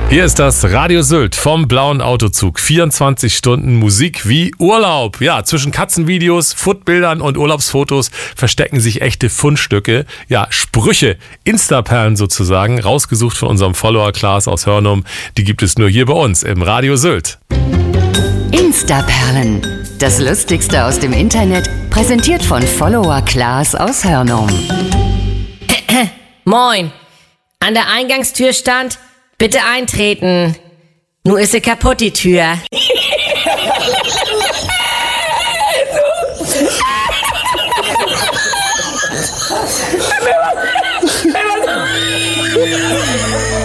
Hier ist das Radio Sylt vom blauen Autozug. 24 Stunden Musik wie Urlaub. Ja, zwischen Katzenvideos, Foodbildern und Urlaubsfotos verstecken sich echte Fundstücke. Ja, Sprüche, Instaperlen sozusagen, rausgesucht von unserem Follower Klaas aus Hörnum. Die gibt es nur hier bei uns im Radio Sylt. Instaperlen. Das Lustigste aus dem Internet, präsentiert von Follower Klaas aus Hörnum. Moin. An der Eingangstür stand: Bitte eintreten. Nur ist sie kaputt, die Tür.